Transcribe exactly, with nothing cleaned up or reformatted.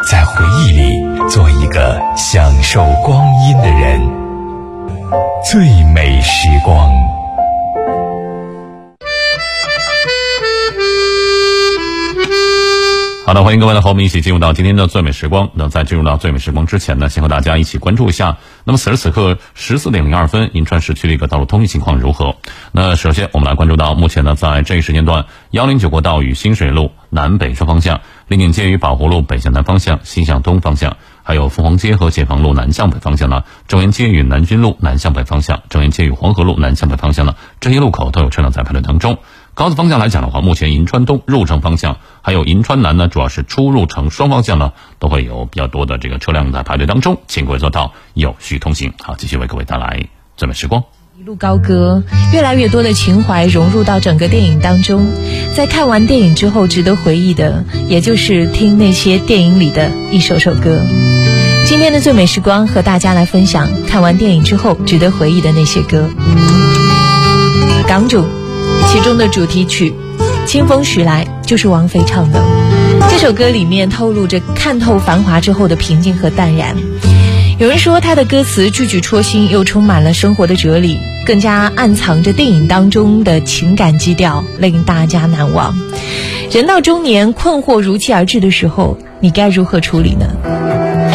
在回忆里做一个享受光阴的人。最美时光。 好的，欢迎各位来和我们一起进入到今天的最美时光。那在进入到最美时光之前呢，先和大家一起关注一下，那么此时此刻十四点零二分，银川市区的一个道路通行情况如何？那首先我们来关注到目前呢，在这一时间段，一零九国道与新水路南北双方向，林景街与宝湖路北向南方向、西向东方向，还有凤凰街和解放路南向北方向呢，正源街与南军路南向北方向，正源街与黄河路南向北方向呢，这些路口都有车辆在排队当中。高速方向来讲的话，目前银川东入城方向还有银川南呢，主要是出入城双方向呢都会有比较多的这个车辆在排队当中，请各位做到有序通行。好，继续为各位带来最美时光。 一路高歌，越来越多的情怀融入到整个电影当中。在看完电影之后，值得回忆的也就是听那些电影里的一首首歌。今天的最美时光和大家来分享看完电影之后值得回忆的那些歌。港主其中的主题曲《清风徐来》就是王菲唱的。这首歌里面透露着看透繁华之后的平静和淡然。有人说他的歌词句句戳心，又充满了生活的哲理，更加暗藏着电影当中的情感基调，令大家难忘。人到中年，困惑如期而至的时候，你该如何处理呢？